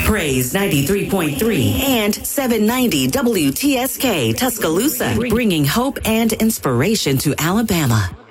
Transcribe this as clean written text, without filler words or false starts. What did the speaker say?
Praise 93.3 and 790 WTSK Tuscaloosa, bringing hope and inspiration to Alabama.